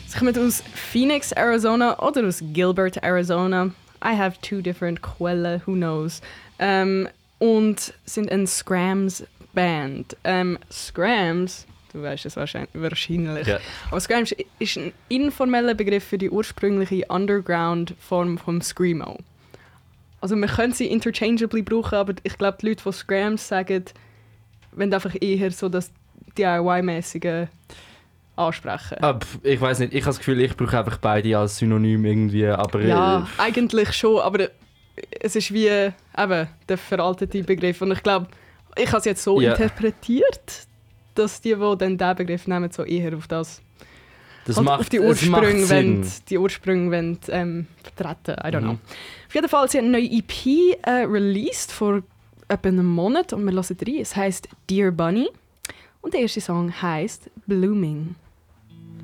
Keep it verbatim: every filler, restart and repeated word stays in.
Sie kommen aus Phoenix, Arizona oder aus Gilbert, Arizona. I have two different Quellen, who knows. Ähm, und sind eine Scrams-Band. Ähm, Scrams, du weißt es wahrscheinlich, wahrscheinlich. Ja. Aber Scrams ist ein informeller Begriff für die ursprüngliche Underground-Form vom Screamo. Also man könnte sie interchangeably brauchen, aber ich glaube, die Leute, die Scrams sagen, wollen einfach eher so das D I Y-mäßige ansprechen. Ah, pf, ich weiß nicht, ich habe das Gefühl, ich brauche einfach beide als Synonym irgendwie, aber... Ja, äh, eigentlich schon, aber es ist wie eben der veraltete Begriff. Und ich glaube, ich habe es jetzt so Ja. interpretiert, dass die, die dann diesen Begriff nehmen, so eher auf das, das halt macht, auf die es macht Ursprünge Sinn. wollen, die Ursprünge wollen, ähm, vertreten. I don't know. Mhm. Auf jeden Fall, sie haben eine neue E P äh, released vor etwa einem Monat und wir hören rein. Es heisst Dear Bunny und der erste Song heisst Blooming.